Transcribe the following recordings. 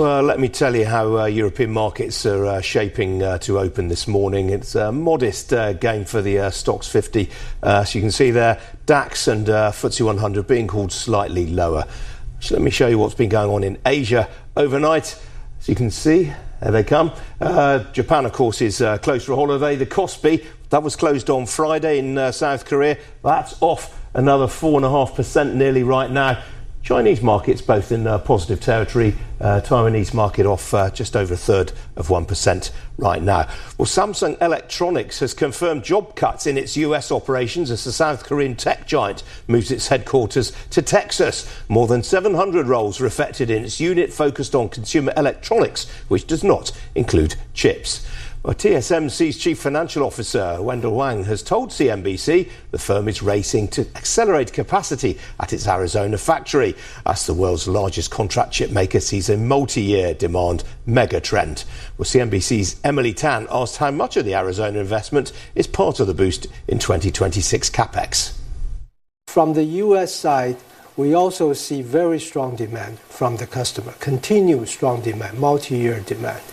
Well, let me tell you how European markets are shaping to open this morning. It's a modest gain for the Stoxx 50. So you can see there, DAX and FTSE 100 being called slightly lower. So let me show you what's been going on in Asia overnight. As you can see, there they come. Japan, of course, is closed for a holiday. The Kospi, that was closed on Friday in South Korea. That's off another 4.5% nearly right now. Chinese markets both in positive territory. Taiwanese market off just over 1/3% right now. Well, Samsung Electronics has confirmed job cuts in its US operations as the South Korean tech giant moves its headquarters to Texas. More than 700 roles are affected in its unit focused on consumer electronics, which does not include chips. Well, TSMC's Chief Financial Officer, Wendell Huang, has told CNBC the firm is racing to accelerate capacity at its Arizona factory as the world's largest contract chip maker sees a multi-year demand megatrend. Well, CNBC's Emily Tan asked how much of the Arizona investment is part of the boost in 2026 capex. From the U.S. side, we also see very strong demand from the customer, continued strong demand, multi-year demand.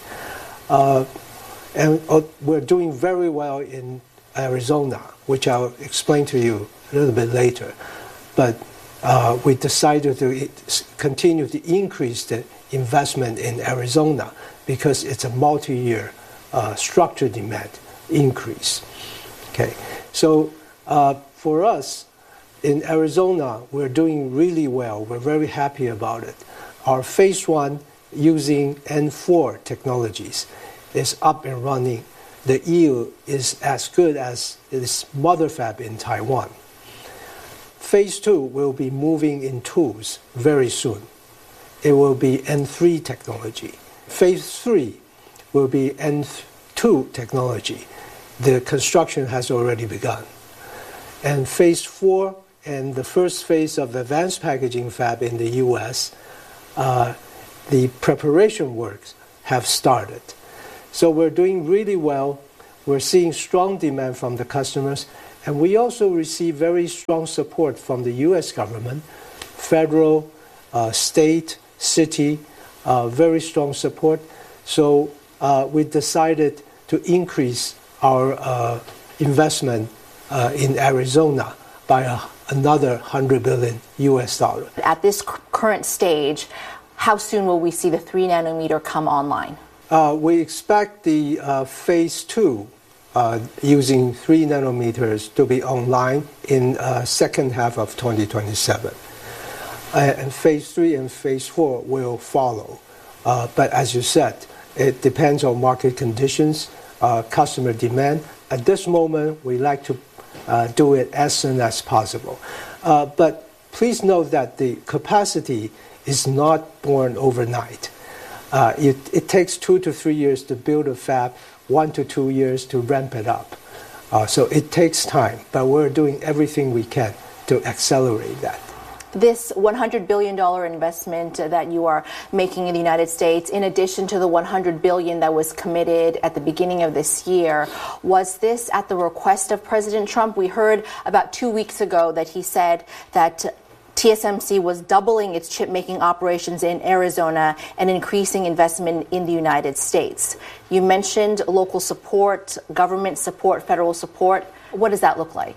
And we're doing very well in Arizona, which I'll explain to you a little bit later. But we decided to continue to increase the investment in Arizona because it's a multi-year structured demand increase. Okay, so for us in Arizona, we're doing really well. We're very happy about it. Our phase 1 using N4 technologies is up and running. The yield is as good as its mother fab in Taiwan. Phase 2 will be moving in tools very soon. It will be N3 technology. Phase 3 will be N2 technology. The construction has already begun. And phase 4 and the first phase of the advanced packaging fab in the US, the preparation works have started. So we're doing really well. We're seeing strong demand from the customers. And we also receive very strong support from the U.S. government, federal, state, city, very strong support. So we decided to increase our investment in Arizona by another $100 billion US. At this current stage, how soon will we see the 3 nanometer come online? We expect the phase 2 using 3 nanometers to be online in second half of 2027. And phase 3 and phase 4 will follow. But as you said, it depends on market conditions, customer demand. At this moment, we like to do it as soon as possible. But please note that the capacity is not born overnight. It takes 2 to 3 years to build a fab, 1 to 2 years to ramp it up. So it takes time, but we're doing everything we can to accelerate that. This $100 billion investment that you are making in the United States, in addition to the $100 billion that was committed at the beginning of this year, was this at the request of President Trump? We heard about 2 weeks ago that he said that TSMC was doubling its chip-making operations in Arizona and increasing investment in the United States. You mentioned local support, government support, federal support. What does that look like?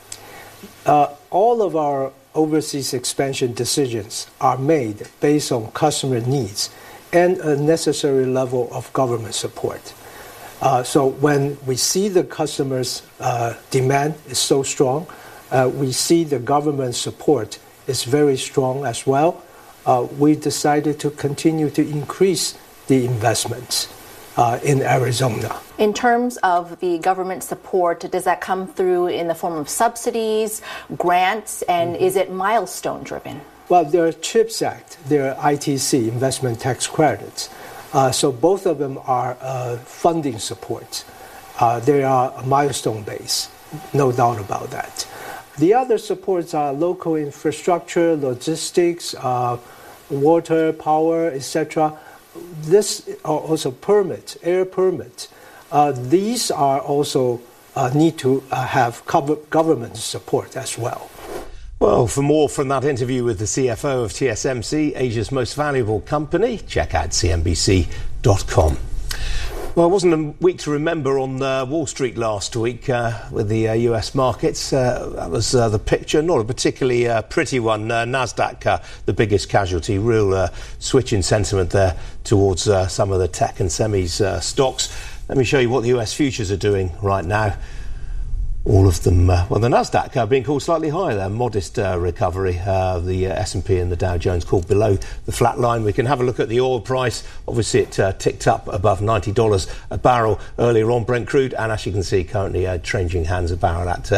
All of our overseas expansion decisions are made based on customer needs and a necessary level of government support. So when we see the customers' demand is so strong, we see the government support is very strong as well. We decided to continue to increase the investments in Arizona. In terms of the government support, does that come through in the form of subsidies, grants, and is it milestone driven? Well, there are CHIPS Act, there are ITC, investment tax credits. So both of them are funding support. They are milestone based, no doubt about that. The other supports are local infrastructure, logistics, water, power, etc. This are also permits, air permits. These are also need to have government support as well. Well, Well, for more from that interview with the CFO of TSMC, Asia's most valuable company, check out cnbc.com. Well, it wasn't a week to remember on Wall Street last week with the US markets. That was the picture, not a particularly pretty one. Nasdaq, the biggest casualty, real switch in sentiment there towards some of the tech and semis stocks. Let me show you what the US futures are doing right now. All of them, the Nasdaq being called slightly higher there, modest recovery. The S&P and the Dow Jones called below the flat line. We can have a look at the oil price. Obviously, it ticked up above $90 a barrel earlier on, Brent crude, and as you can see, currently changing hands a barrel at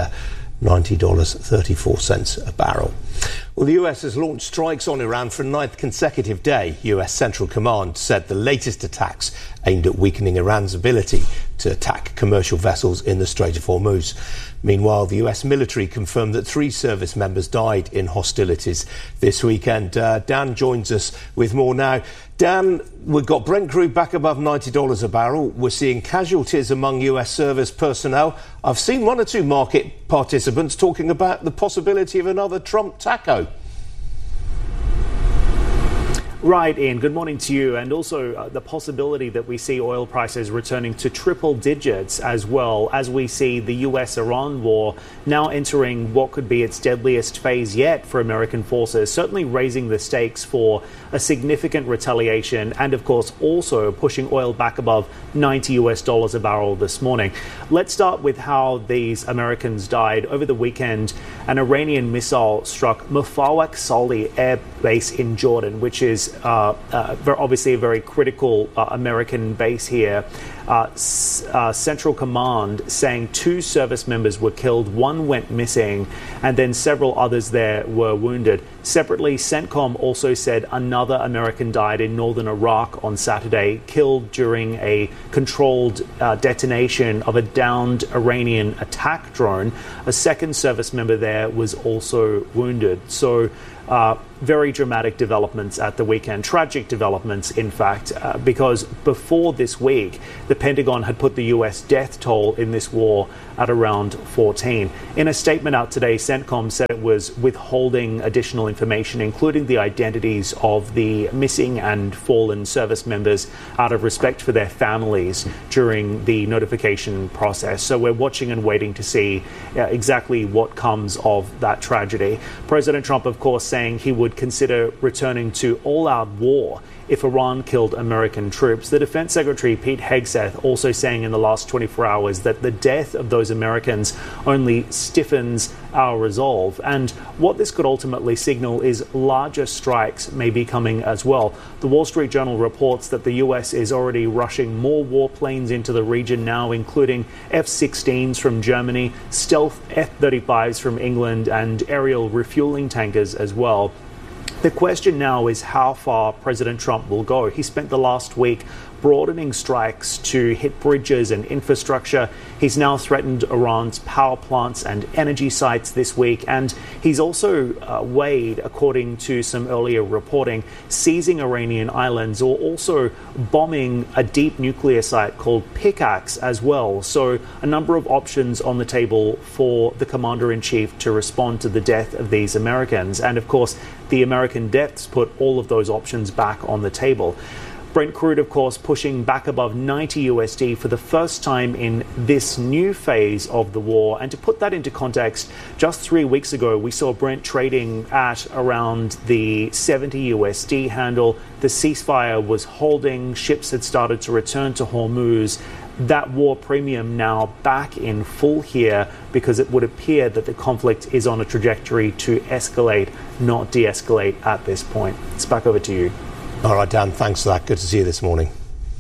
$90.34 a barrel. Well, the US has launched strikes on Iran for a ninth consecutive day. US Central Command said the latest attacks aimed at weakening Iran's ability to attack commercial vessels in the Strait of Hormuz. Meanwhile, the US military confirmed that 3 service members died in hostilities this weekend. Dan joins us with more now. Dan, we've got Brent crude back above $90 a barrel. We're seeing casualties among US service personnel. I've seen 1 or 2 market participants talking about the possibility of another Trump taco. Right, Ian. Good morning to you. And also the possibility that we see oil prices returning to triple digits as well as we see the US-Iran war now entering what could be its deadliest phase yet for American forces, certainly raising the stakes for a significant retaliation and, of course, also pushing oil back above $90 a barrel this morning. Let's start with how these Americans died. Over the weekend, an Iranian missile struck Mufawak Salih Air Base in Jordan, which is obviously a very critical American base here. Central Command saying 2 service members were killed, 1 went missing, and then several others there were wounded. Separately, CENTCOM also said another American died in northern Iraq on Saturday, killed during a controlled detonation of a downed Iranian attack drone. A second service member there was also wounded. So very dramatic developments at the weekend, tragic developments, in fact, because before this week, the Pentagon had put the U.S. death toll in this war at around 14. In a statement out today, CENTCOM said it was withholding additional information, including the identities of the missing and fallen service members out of respect for their families during the notification process. So we're watching and waiting to see exactly what comes of that tragedy. President Trump, of course, saying he would consider returning to all-out war if Iran killed American troops. The Defense Secretary, Pete Hegseth, also saying in the last 24 hours that the death of those Americans only stiffens our resolve. And what this could ultimately signal is larger strikes may be coming as well. The Wall Street Journal reports that the U.S. is already rushing more warplanes into the region now, including F-16s from Germany, stealth F-35s from England, and aerial refueling tankers as well. The question now is how far President Trump will go. He spent the last week broadening strikes to hit bridges and infrastructure. He's now threatened Iran's power plants and energy sites this week. And he's also weighed, according to some earlier reporting, seizing Iranian islands or also bombing a deep nuclear site called Pickaxe as well. So a number of options on the table for the commander-in-chief to respond to the death of these Americans. And of course, the American deaths put all of those options back on the table. Brent crude, of course, pushing back above 90 USD for the first time in this new phase of the war. And to put that into context, just 3 weeks ago, we saw Brent trading at around the 70 USD handle. The ceasefire was holding. Ships had started to return to Hormuz. That war premium now back in full here because it would appear that the conflict is on a trajectory to escalate, not de-escalate at this point. It's back over to you. All right, Dan, thanks for that. Good to see you this morning.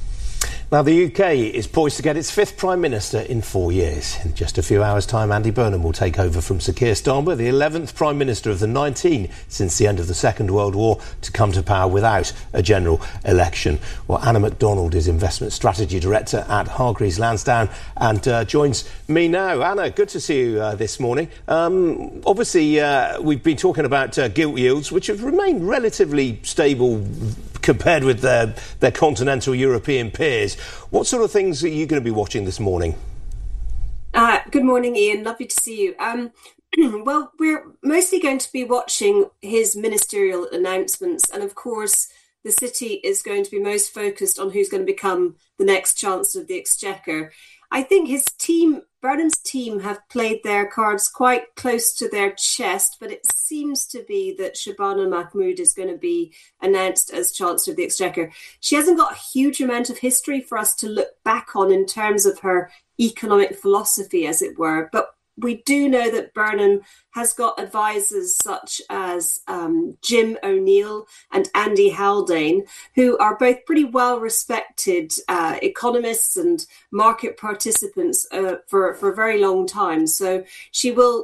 Now, the UK is poised to get its 5th Prime Minister in 4 years. In just a few hours' time, Andy Burnham will take over from Sir Keir Starmer, the 11th Prime Minister of the 19 since the end of the Second World War, to come to power without a general election. Well, Anna MacDonald is Investment Strategy Director at Hargreaves Lansdown and joins me now. Anna, good to see you this morning. Obviously, we've been talking about gilt yields, which have remained relatively stable compared with their continental European peers. What sort of things are you going to be watching this morning? Good morning, Ian. Lovely to see you. Well, we're mostly going to be watching his ministerial announcements. And of course, the city is going to be most focused on who's going to become the next Chancellor of the Exchequer. I think his team, Burnham's team, have played their cards quite close to their chest, but it seems to be that Shabana Mahmood is going to be announced as Chancellor of the Exchequer. She hasn't got a huge amount of history for us to look back on in terms of her economic philosophy, as it were, but we do know that Burnham has got advisors such as Jim O'Neill and Andy Haldane, who are both pretty well-respected economists and market participants for a very long time. So she will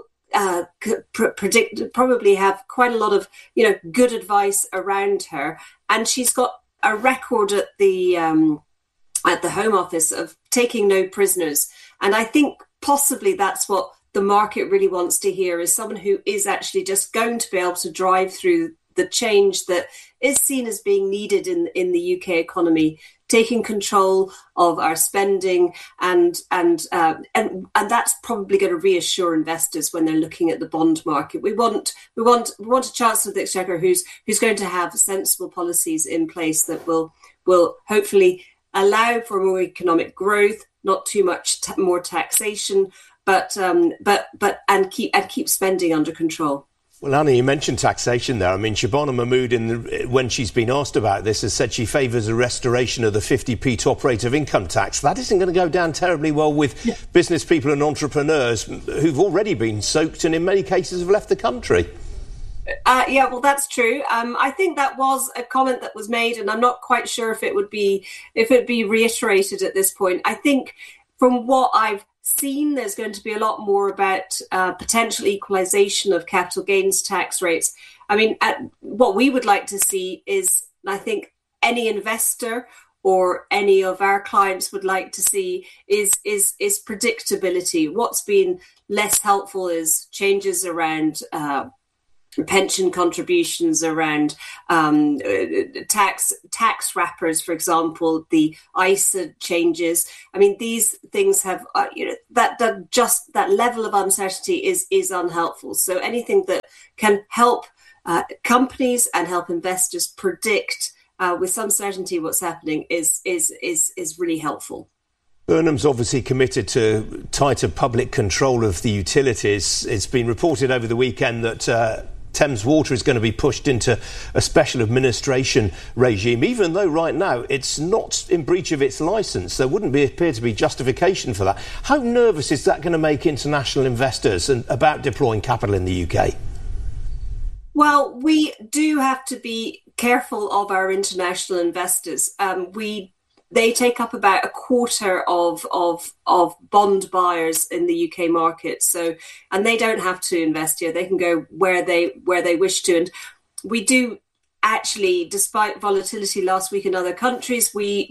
probably have quite a lot of good advice around her, and she's got a record at the Home Office of taking no prisoners, and I think possibly that's what the market really wants to hear, is someone who is actually just going to be able to drive through the change that is seen as being needed in the UK economy, taking control of our spending, and that's probably going to reassure investors when they're looking at the bond market. We want a Chancellor of the Exchequer who's going to have sensible policies in place that will hopefully allow for more economic growth, not too much more taxation, but keep spending under control. Well, Anna, you mentioned taxation there. I mean, Shabana Mahmood, when she's been asked about this, has said she favours a restoration of the 50p top rate of income tax. That isn't going to go down terribly well with business people and entrepreneurs who've already been soaked and in many cases have left the country. Yeah, well, that's true. I think that was a comment that was made, and I'm not quite sure if it would be reiterated at this point. I think from what I've seen, there's going to be a lot more about potential equalisation of capital gains tax rates. I mean, what we would like to see is, I think any investor or any of our clients would like to see is predictability. What's been less helpful is changes around pension contributions, around tax wrappers, for example, the ISA changes. I mean, these things have that level of uncertainty is unhelpful. So anything that can help companies and help investors predict with some certainty what's happening is really helpful. Burnham's obviously committed to tighter public control of the utilities. It's been reported over the weekend that Thames Water is going to be pushed into a special administration regime, even though right now it's not in breach of its licence. There wouldn't appear to be justification for that. How nervous is that going to make international investors about deploying capital in the UK? Well, we do have to be careful of our international investors. They take up about a quarter of bond buyers in the UK market. So, and they don't have to invest here; they can go where they wish to. And we do actually, despite volatility last week in other countries,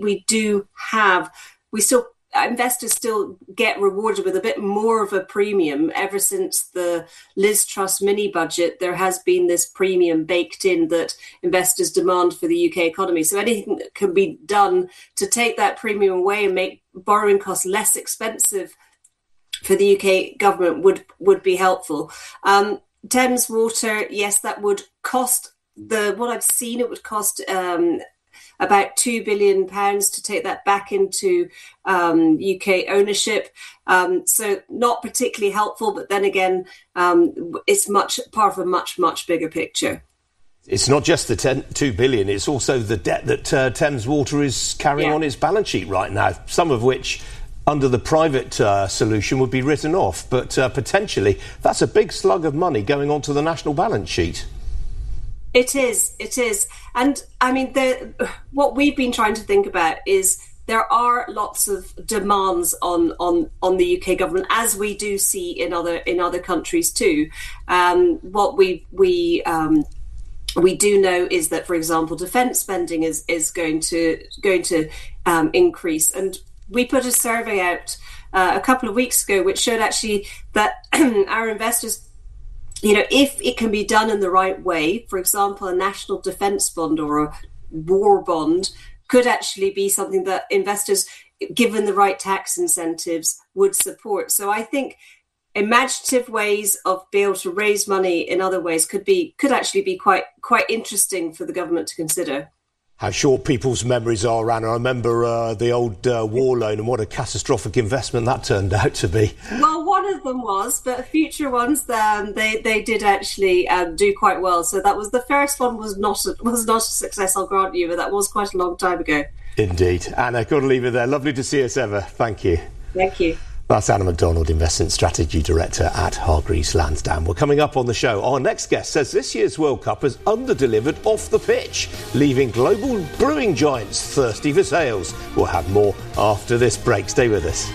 investors still get rewarded with a bit more of a premium. Ever since the Liz Truss mini budget, there has been this premium baked in that investors demand for the UK economy. So anything that can be done to take that premium away and make borrowing costs less expensive for the UK government would be helpful. Thames Water, yes, that would cost what I've seen, it would cost about £2 billion to take that back into UK ownership. So not particularly helpful, but then again, it's part of a much, much bigger picture. It's not just the $2 billion, it's also the debt that Thames Water is carrying on its balance sheet right now, some of which under the private solution would be written off. But potentially that's a big slug of money going onto the national balance sheet. It is. And I mean, what we've been trying to think about is there are lots of demands on the UK government, as we do see in other countries too. What we do know is that, for example, defence spending is going to increase. And we put a survey out a couple of weeks ago, which showed actually that our investors, if it can be done in the right way, for example, a national defence bond or a war bond could actually be something that investors, given the right tax incentives, would support. So I think imaginative ways of being able to raise money in other ways could actually be quite interesting for the government to consider. How short people's memories are, Anna. I remember the old war loan and what a catastrophic investment that turned out to be. Well, one of them was, but future ones, they did actually do quite well. So that was the first one was not a success, I'll grant you, but that was quite a long time ago. Indeed. Anna, got to leave it there. Lovely to see us ever. Thank you. Thank you. That's Anna MacDonald, Investment Strategy Director at Hargreaves Lansdown. Well, coming up on the show, our next guest says this year's World Cup has under-delivered off the pitch, leaving global brewing giants thirsty for sales. We'll have more after this break. Stay with us.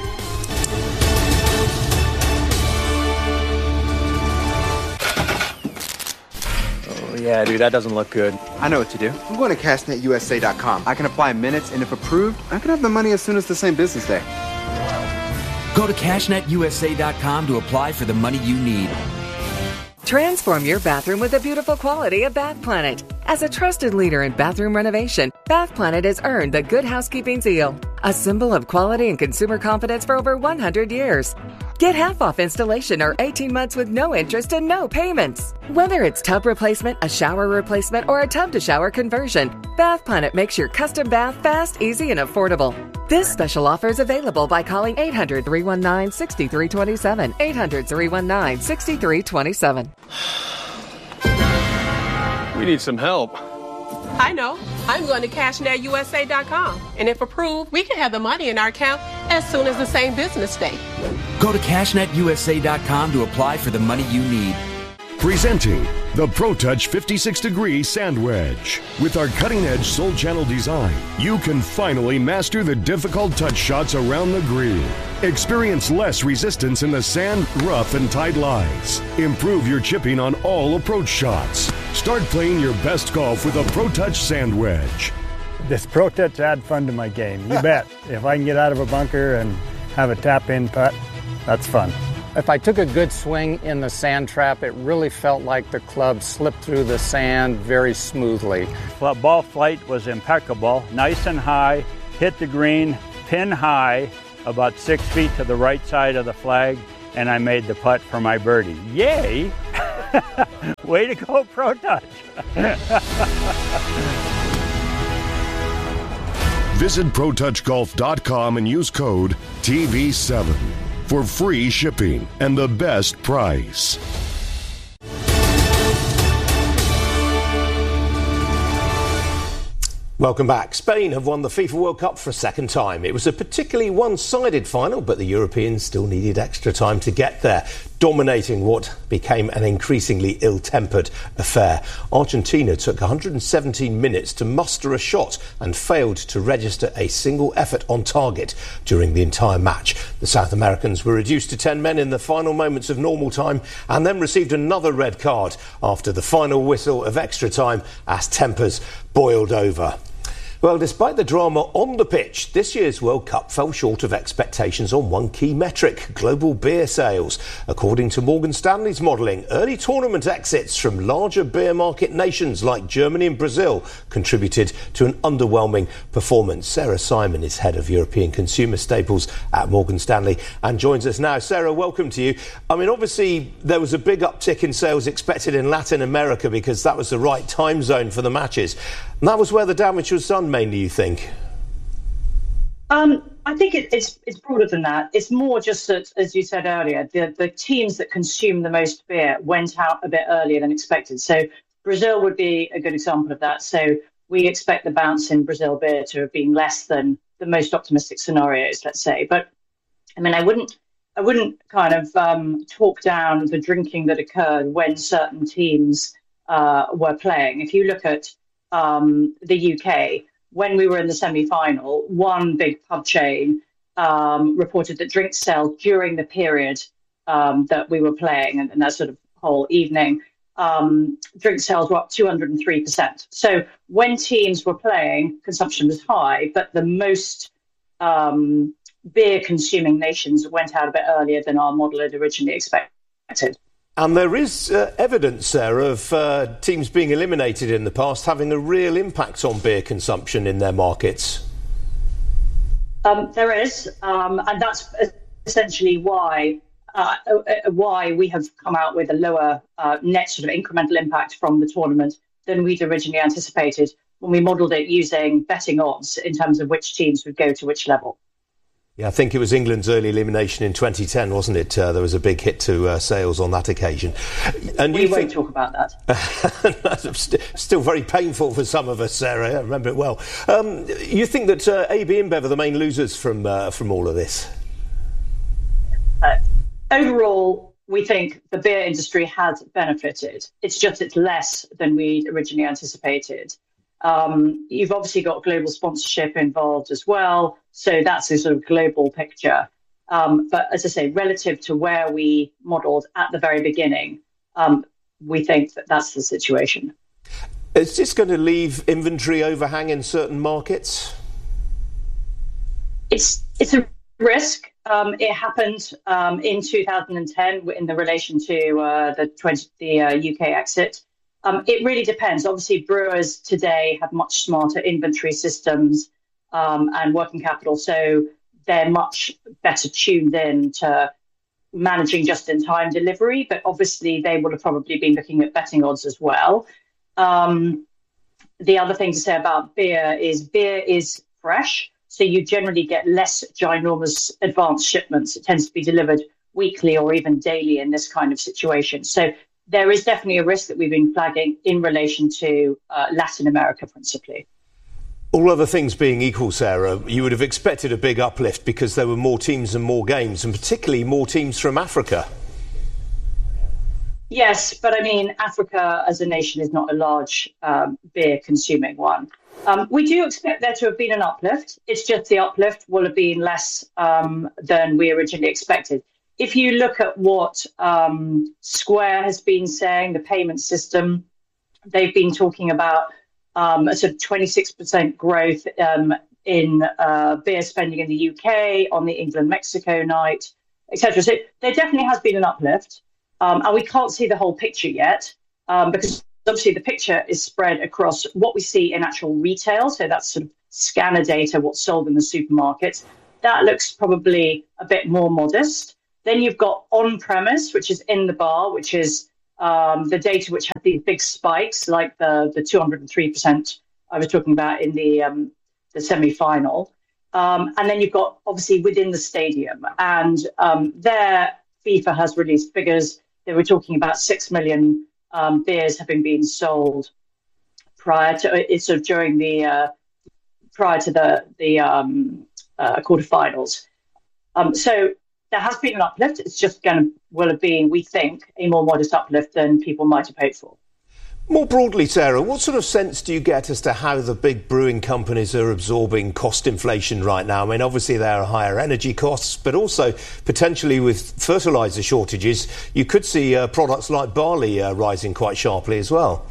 Oh, yeah, dude, that doesn't look good. I know what to do. I'm going to cashnetusa.com. I can apply in minutes, and if approved, I can have the money as soon as the same business day. Go to cashnetusa.com to apply for the money you need. Transform your bathroom with the beautiful quality of Bath Planet. As a trusted leader in bathroom renovation, Bath Planet has earned the Good Housekeeping seal, a symbol of quality and consumer confidence for over 100 years. Get half off installation or 18 months with no interest and no payments. Whether it's tub replacement, a shower replacement, or a tub-to-shower conversion, Bath Planet makes your custom bath fast, easy, and affordable. This special offer is available by calling 800-319-6327. 800-319-6327. We need some help. I know. I'm going to cashnetusa.com. And if approved, we can have the money in our account as soon as the same business day. Go to cashnetusa.com to apply for the money you need. Presenting the ProTouch 56-degree Sand Wedge. With our cutting-edge Soul Channel design, you can finally master the difficult touch shots around the green. Experience less resistance in the sand, rough, and tight lies. Improve your chipping on all approach shots. Start playing your best golf with a ProTouch Sand Wedge. This ProTouch add fun to my game, you bet. If I can get out of a bunker and have a tap-in putt, that's fun. If I took a good swing in the sand trap, it really felt like the club slipped through the sand very smoothly. Well, ball flight was impeccable, nice and high, hit the green, pin high, about 6 feet to the right side of the flag, and I made the putt for my birdie. Yay! Way to go, ProTouch! Visit ProTouchGolf.com and use code TV7 for free shipping and the best price. Welcome back. Spain have won the FIFA World Cup for a second time. It was a particularly one-sided final, but the Europeans still needed extra time to get there, dominating what became an increasingly ill-tempered affair. Argentina took 117 minutes to muster a shot and failed to register a single effort on target during the entire match. The South Americans were reduced to 10 men in the final moments of normal time and then received another red card after the final whistle of extra time as tempers boiled over. Well, despite the drama on the pitch, this year's World Cup fell short of expectations on one key metric, global beer sales. According to Morgan Stanley's modelling, early tournament exits from larger beer market nations like Germany and Brazil contributed to an underwhelming performance. Sarah Simon is head of European consumer staples at Morgan Stanley and joins us now. Sarah, welcome to you. I mean, obviously, there was a big uptick in sales expected in Latin America because that was the right time zone for the matches. And that was where the damage was done, mainly, you think? I think it's broader than that. It's more just that, as you said earlier, the teams that consume the most beer went out a bit earlier than expected. So Brazil would be a good example of that. So we expect the bounce in Brazil beer to have been less than the most optimistic scenarios, let's say. But I mean, I wouldn't kind of talk down the drinking that occurred when certain teams were playing. If you look at the UK, when we were in the semi-final, one big pub chain reported that drink sales during the period that we were playing and that sort of whole evening, drink sales were up 203%. So when teams were playing, consumption was high, but the most beer-consuming nations went out a bit earlier than our model had originally expected. And there is evidence there of teams being eliminated in the past having a real impact on beer consumption in their markets. There is, and that's essentially why why we have come out with a lower net sort of incremental impact from the tournament than we'd originally anticipated when we modelled it using betting odds in terms of which teams would go to which level. Yeah, I think it was England's early elimination in 2010, wasn't it? There was a big hit to sales on that occasion. And we won't talk about that. Still very painful for some of us, Sarah. I remember it well. You think that AB InBev are the main losers from all of this? Overall, we think the beer industry has benefited. It's just it's less than we'd originally anticipated. You've obviously got global sponsorship involved as well, so that's a sort of global picture. But as I say, relative to where we modelled at the very beginning, we think that that's the situation. Is this going to leave inventory overhang in certain markets? It's a risk. It happened in 2010 in the relation to the UK exit. It really depends. Obviously, brewers today have much smarter inventory systems and working capital, so they're much better tuned in to managing just-in-time delivery. But obviously, they would have probably been looking at betting odds as well. The other thing to say about beer is fresh, so you generally get less ginormous advanced shipments. It tends to be delivered weekly or even daily in this kind of situation. So there is definitely a risk that we've been flagging in relation to Latin America, principally. All other things being equal, Sarah, you would have expected a big uplift because there were more teams and more games, and particularly more teams from Africa. Yes, but I mean, Africa as a nation is not a large beer-consuming one. We do expect there to have been an uplift. It's just the uplift will have been less than we originally expected. If you look at what Square has been saying, the payment system, they've been talking about a sort of 26% growth in beer spending in the UK on the England-Mexico night, etc. So there definitely has been an uplift. And we can't see the whole picture yet because obviously the picture is spread across what we see in actual retail. So that's sort of scanner data, what's sold in the supermarkets. That looks probably a bit more modest. Then you've got on-premise, which is in the bar, which is the data which had these big spikes, like the 203% I was talking about in the semi-final. And then you've got, obviously, within the stadium. And there, FIFA has released figures. They were talking about 6 million beers having been sold prior to the quarterfinals. So there has been an uplift. It's just will have been, we think, a more modest uplift than people might have hoped for. More broadly, Sarah, what sort of sense do you get as to how the big brewing companies are absorbing cost inflation right now? I mean, obviously there are higher energy costs, but also potentially with fertiliser shortages, you could see products like barley rising quite sharply as well.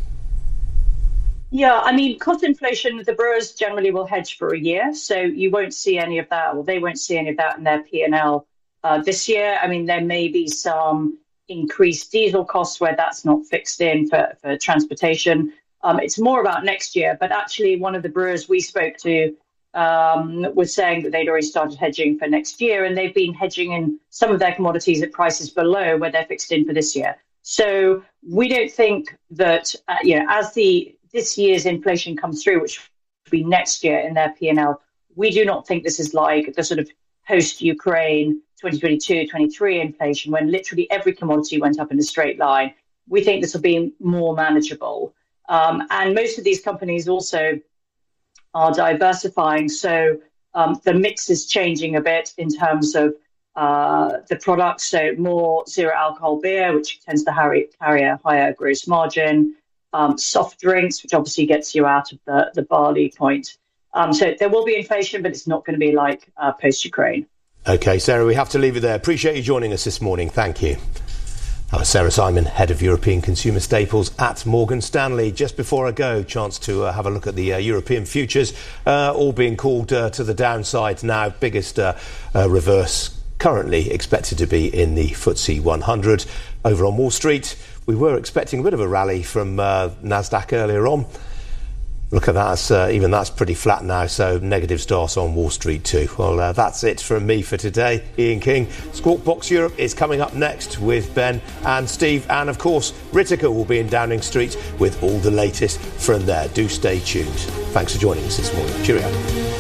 Yeah, I mean, cost inflation, the brewers generally will hedge for a year, so you won't see any of that, or they won't see any of that in their P&L this year. I mean, there may be some increased diesel costs where that's not fixed in for transportation. It's more about next year, but actually one of the brewers we spoke to was saying that they'd already started hedging for next year, and they've been hedging in some of their commodities at prices below where they're fixed in for this year. So we don't think that, as this year's inflation comes through, which will be next year in their P&L, we do not think this is like the sort of post-Ukraine 2022-23 inflation when literally every commodity went up in a straight line. We think this will be more manageable. And most of these companies also are diversifying. So the mix is changing a bit in terms of the products. So more zero alcohol beer, which tends to carry a higher gross margin. Soft drinks, which obviously gets you out of the barley point. So there will be inflation, but it's not going to be like post-Ukraine. OK, Sarah, we have to leave it there. Appreciate you joining us this morning. Thank you. That was Sarah Simon, Head of European Consumer Staples at Morgan Stanley. Just before I go, chance to have a look at the European futures, all being called to the downside now. Biggest reverse currently expected to be in the FTSE 100. Over on Wall Street, we were expecting a bit of a rally from NASDAQ earlier on. Look at that, even that's pretty flat now, so negative start on Wall Street too. Well, that's it from me for today. Ian King. Squawk Box Europe is coming up next with Ben and Steve, and of course Ritika will be in Downing Street with all the latest from there. Do stay tuned. Thanks for joining us this morning. Cheerio.